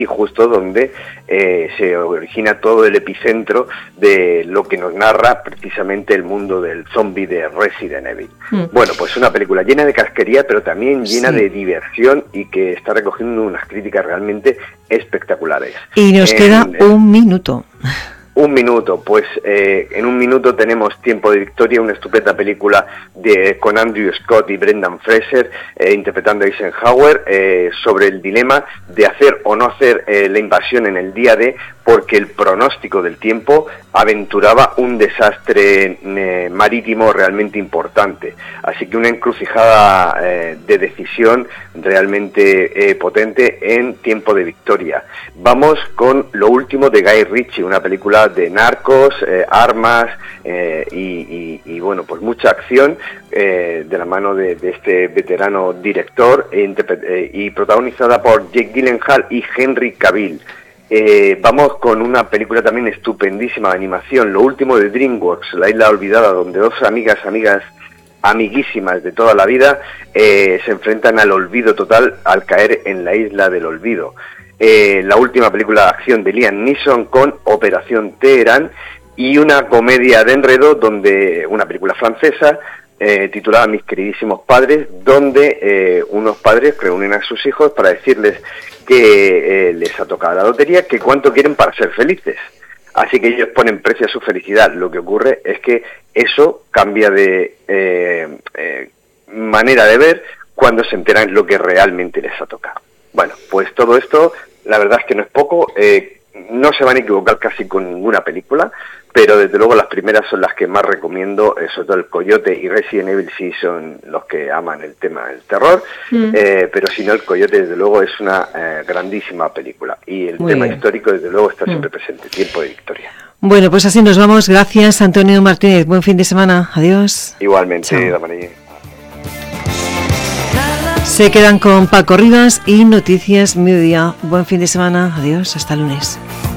y justo donde se origina todo el epicentro de lo que nos narra precisamente el mundo del zombie de Resident Evil. Bueno, pues una película llena de casquería, pero también llena de diversión y que está recogiendo unas críticas realmente espectaculares. Y nos queda un minuto. Un minuto, pues en un minuto tenemos Tiempo de Victoria, una estupenda película con Andrew Scott y Brendan Fraser interpretando a Eisenhower sobre el dilema de hacer o no hacer la invasión en el día D, porque el pronóstico del tiempo aventuraba un desastre marítimo realmente importante. Así que una encrucijada de decisión realmente potente en Tiempo de Victoria. Vamos con lo último de Guy Ritchie, una película de narcos, armas y bueno, pues mucha acción de la mano de este veterano director y protagonizada por Jake Gyllenhaal y Henry Cavill. Vamos con una película también estupendísima de animación, lo último de DreamWorks, La Isla Olvidada, donde dos amiguísimas de toda la vida se enfrentan al olvido total al caer en la isla del olvido. La última película de acción de Liam Neeson con Operación Teherán, y una comedia de enredo, donde una película francesa titulada Mis queridísimos padres, donde unos padres reúnen a sus hijos para decirles que les ha tocado la lotería, que cuánto quieren para ser felices. Así que ellos ponen precio a su felicidad. Lo que ocurre es que eso cambia de manera de ver cuando se enteran lo que realmente les ha tocado. Bueno, pues todo esto, la verdad es que no es poco. No se van a equivocar casi con ninguna película, pero desde luego las primeras son las que más recomiendo, sobre todo El Coyote y Resident Evil sí son los que aman el tema del terror, pero si no, El Coyote desde luego es una grandísima película, y el tema histórico desde luego está siempre presente. Tiempo de Victoria. Bueno, pues así nos vamos. Gracias, Antonio Martínez. Buen fin de semana. Adiós. Igualmente, Damarí. Se quedan con Paco Rivas y Noticias Mediodía. Buen fin de semana. Adiós. Hasta lunes.